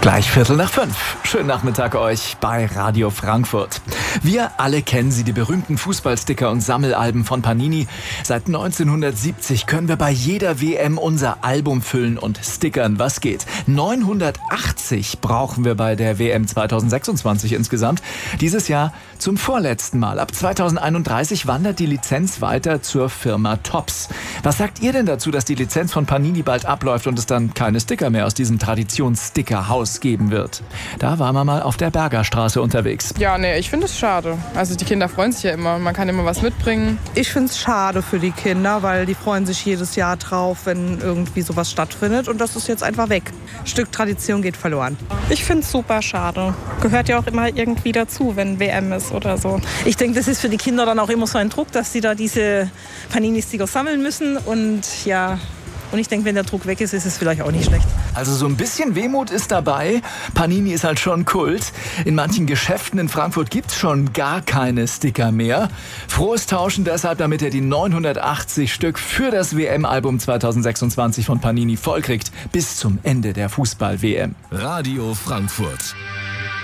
Gleich 4:45. Schönen Nachmittag euch bei Radio Frankfurt. Wir alle kennen sie, die berühmten Fußballsticker und Sammelalben von Panini. Seit 1970 können wir bei jeder WM unser Album füllen und stickern, was geht. 980 brauchen wir bei der WM 2026 insgesamt. Dieses Jahr zum vorletzten Mal. Ab 2031 wandert die Lizenz weiter zur Firma Topps. Was sagt ihr denn dazu, dass die Lizenz von Panini bald abläuft und es dann keine Sticker mehr aus diesem Traditionsstickerhaus geben wird? Da waren wir mal auf der Bergerstraße unterwegs. Ja, nee, ich finde es schade. Also die Kinder freuen sich ja immer. Man kann immer was mitbringen. Ich finde es schade für die Kinder, weil die freuen sich jedes Jahr drauf, wenn irgendwie sowas stattfindet. Und das ist jetzt einfach weg. Ein Stück Tradition geht verloren. Ich finde es super schade. Gehört ja auch immer irgendwie dazu, wenn WM ist oder so. Ich denke, das ist für die Kinder dann auch immer so ein Druck, dass sie da diese Panini-Sticker sammeln müssen. Und ja, und ich denke, wenn der Druck weg ist, ist es vielleicht auch nicht schlecht. Also so ein bisschen Wehmut ist dabei. Panini ist halt schon Kult. In manchen Geschäften in Frankfurt gibt's schon gar keine Sticker mehr. Frohes Tauschen deshalb, damit ihr die 980 Stück für das WM-Album 2026 von Panini vollkriegt bis zum Ende der Fußball-WM. Radio Frankfurt.